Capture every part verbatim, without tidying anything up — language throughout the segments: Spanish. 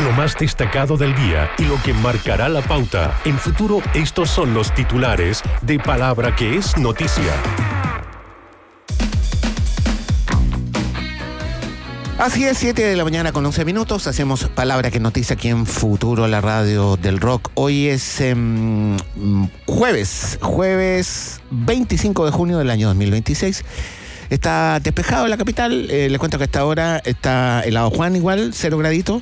lo más destacado del día y lo que marcará la pauta. En Futuro, estos son los titulares de Palabra que es noticia. Así es, siete de la mañana con once minutos. Hacemos Palabra que es noticia aquí en Futuro, la radio del rock. Hoy es eh, jueves, jueves veinticinco de junio del año dos mil veintiséis. Está despejado en la capital. Eh, les cuento que a esta hora está helado Juan igual, cero graditos.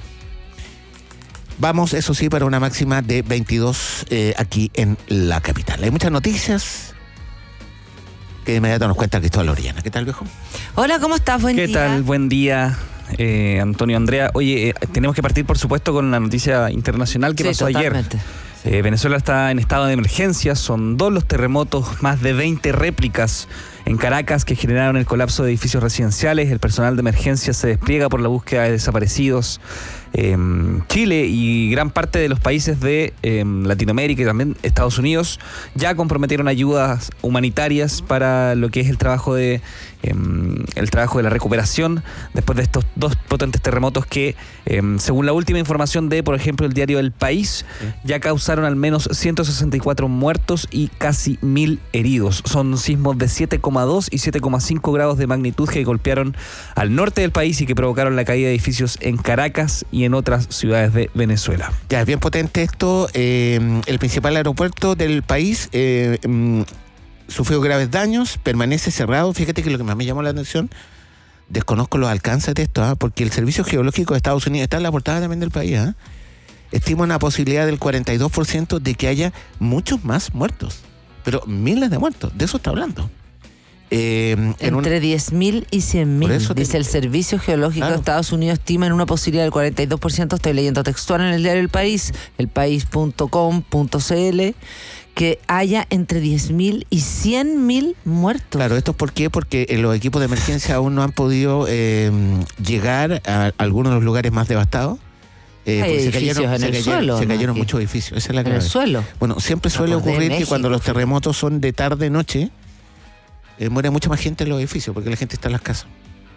Vamos, eso sí, para una máxima de veintidós eh, aquí en la capital. Hay muchas noticias que de inmediato nos cuenta Cristóbal Orellana. ¿Qué tal, viejo? Hola, ¿cómo estás? Buen ¿Qué día. tal? Buen día, eh, Antonio, Andrea. Oye, eh, tenemos que partir, por supuesto, con la noticia internacional que sí, pasó totalmente. ayer. Eh, Venezuela está en estado de emergencia. Son dos los terremotos, más de veinte réplicas en Caracas que generaron el colapso de edificios residenciales. El personal de emergencia se despliega por la búsqueda de desaparecidos. Eh, Chile y gran parte de los países de eh, Latinoamérica y también Estados Unidos ya comprometieron ayudas humanitarias para lo que es el trabajo de eh, el trabajo de la recuperación después de estos dos potentes terremotos que, eh, según la última información de, por ejemplo, el diario El País, sí, ya causaron al menos ciento sesenta y cuatro muertos y casi mil heridos. Son sismos de siete coma dos y siete coma cinco grados de magnitud que golpearon al norte del país y que provocaron la caída de edificios en Caracas y en otras ciudades de Venezuela. Ya, es bien potente esto. Eh, el principal aeropuerto del país eh, mm, sufrió graves daños, permanece cerrado. Fíjate que lo que más me llamó la atención, desconozco los alcances de esto, ¿eh? porque el Servicio Geológico de Estados Unidos está en la portada también del país. ¿eh? Estima una posibilidad del cuarenta y dos por ciento de que haya muchos más muertos, pero miles de muertos, de eso está hablando. Eh, en Entre un... diez mil y cien mil, dice te... el Servicio Geológico claro. de Estados Unidos, estima en una posibilidad del cuarenta y dos por ciento, estoy leyendo textual en el diario El País, el país punto com punto c l, que haya entre diez mil y cien mil muertos. Claro, ¿esto es por qué? Porque los equipos de emergencia aún no han podido eh, llegar a algunos de los lugares más devastados. Eh, Hay se edificios cayeron, en se el cayeron, suelo. Se cayeron ¿no? muchos edificios, esa es la ¿En clave. el suelo? Bueno, siempre suele no, ocurrir México, que cuando los sí. terremotos son de tarde-noche, Eh, muere mucha más gente en los edificios porque la gente está en las casas.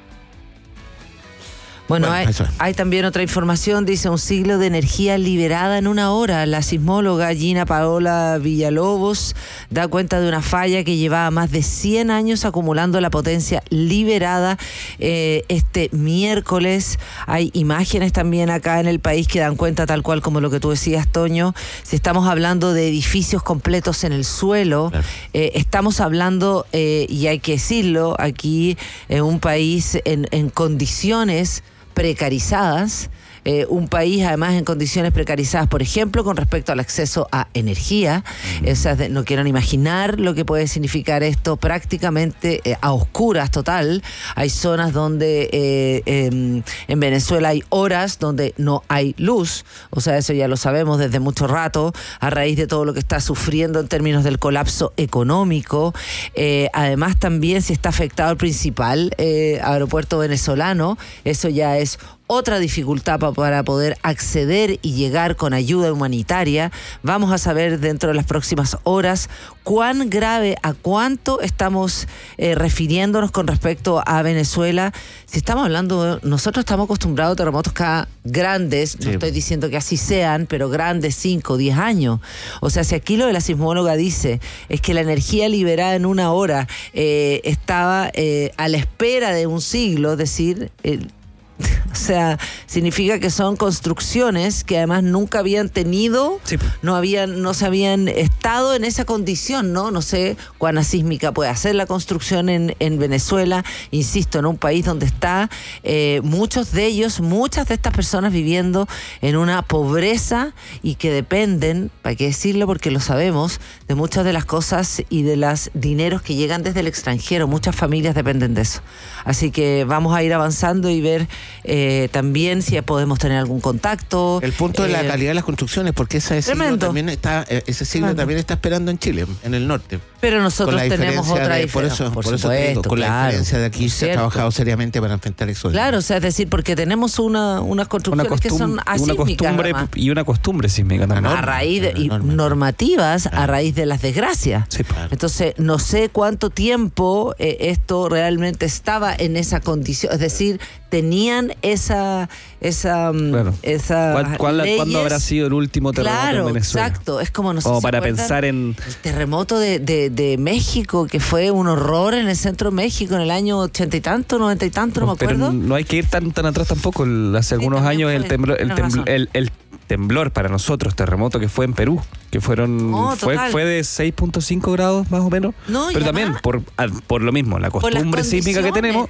Bueno, bueno hay, hay también otra información, dice un siglo de energía liberada en una hora. La sismóloga Gina Paola Villalobos da cuenta de una falla que llevaba más de cien años acumulando la potencia liberada eh, este miércoles. Hay imágenes también acá en El País que dan cuenta, tal cual como lo que tú decías, Toño. Si estamos hablando de edificios completos en el suelo, claro. eh, estamos hablando, eh, y hay que decirlo, aquí en un país en, en condiciones precarizadas, eh, un país además en condiciones precarizadas, por ejemplo, con respecto al acceso a energía. Mm. O sea, no quiero ni imaginar lo que puede significar esto, prácticamente eh, a oscuras total. Hay zonas donde eh, eh, en Venezuela hay horas donde no hay luz, o sea, eso ya lo sabemos desde mucho rato, a raíz de todo lo que está sufriendo en términos del colapso económico. Eh, además también si está afectado el principal eh, aeropuerto venezolano, eso ya es otra dificultad pa- para poder acceder y llegar con ayuda humanitaria. Vamos a saber dentro de las próximas horas cuán grave, a cuánto estamos eh, refiriéndonos con respecto a Venezuela. Si estamos hablando, nosotros estamos acostumbrados a terremotos cada grandes, sí. No estoy diciendo que así sean, pero grandes cinco, diez años. O sea, si aquí lo de la sismóloga dice es que la energía liberada en una hora eh, estaba eh, a la espera de un siglo, es decir, eh, o sea, significa que son construcciones que además nunca habían tenido, sí. no habían, no se habían estado en esa condición, ¿no? No sé cuán sísmica puede ser la construcción en, en Venezuela, insisto, en un país donde está eh, muchos de ellos, muchas de estas personas viviendo en una pobreza y que dependen, para qué decirlo porque lo sabemos, de muchas de las cosas y de los dineros que llegan desde el extranjero. Muchas familias dependen de eso. Así que vamos a ir avanzando y ver Eh, también si podemos tener algún contacto. El punto eh, de la calidad de las construcciones, porque ese siglo también está, ese siglo también está esperando en Chile, en el norte. Pero nosotros tenemos otra de, diferencia. Por eso, por por supuesto, eso te digo, con claro, la diferencia de aquí se ha trabajado seriamente para enfrentar eso. Claro, o sea, es decir, porque tenemos una, unas construcciones una que son asísmicas. Una costumbre y una costumbre sísmica también. A raíz de, y normativas a raíz de las desgracias. Sí, claro. Entonces, no sé cuánto tiempo eh, esto realmente estaba en esa condición, es decir, tenían esa esa Claro. esa ¿Cuál- cuál- leyes. ¿Cuándo habrá sido el último terremoto Claro, en Venezuela? exacto. Es como, no sé Como si para se acuerdan pensar en... el terremoto de, de, de México, que fue un horror en el centro de México en el año ochenta y tanto, noventa y tanto, no me Pero acuerdo. no hay que ir tan tan atrás tampoco. El- Hace algunos también años el fue. temblor, el, Tienes tembl- razón. el, el temblor para nosotros, terremoto que fue en Perú, que fueron Oh, fue, total. fue de seis punto cinco grados más o menos. No, y pero también además- por, a- por lo mismo, la Por las costumbre sísmica que condiciones. tenemos.